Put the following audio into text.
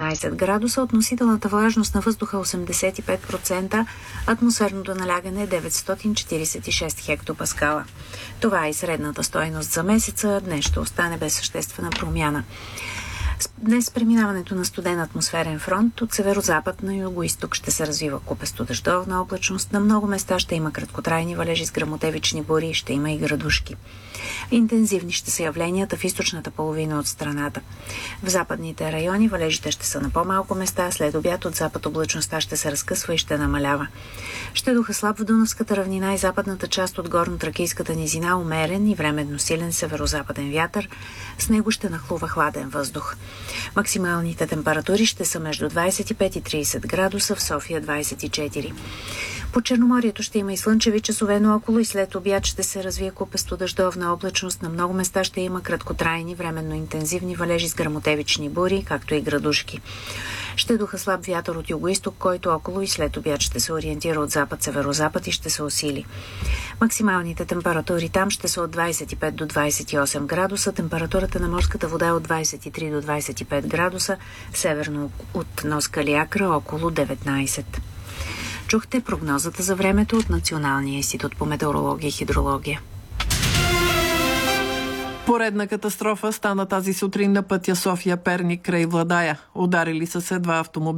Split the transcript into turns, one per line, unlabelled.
18 градуса, относителната влажност на въздуха 85%, атмосферното налягане 946 хектопаскала. Това е и средната стойност за месеца. Днес ще остане без съществена промяна. Днес преминаването на студен атмосферен фронт от северозапад на югоизток ще се развива купесто дъждовна облачност. На много места ще има краткотрайни валежи с гръмотевични бури, ще има и градушки. Интензивни ще са явленията в източната половина от страната. В западните райони валежите ще са на по-малко места, след обяд от запад облачността ще се разкъсва и ще намалява. Ще духа слаб в Дунавската равнина и западната част от горно-тракийската низина, умерен и временно силен северозападен вятър. С него ще нахлува хладен въздух. Максималните температури ще са между 25 и 30 градуса, в София 24. По Черноморието ще има и слънчеви часове наоколо и след обяд ще се развие купесто дъждовна облачност. На много места ще има краткотрайни, временно интензивни валежи с гръмотевични бури, както и градушки. Ще духа слаб вятър от югоизток, който около и след обяд ще се ориентира от запад-северозапад и ще се усили. Максималните температури там ще са от 25 до 28 градуса, температурата на морската вода е от 23 до 25 градуса, северно от нос Калиакра около 19. Чухте прогнозата за времето от Националния институт по метеорология и хидрология.
Поредна катастрофа стана тази сутрин на пътя София-Перник край Владая. Ударили са се два автомобила.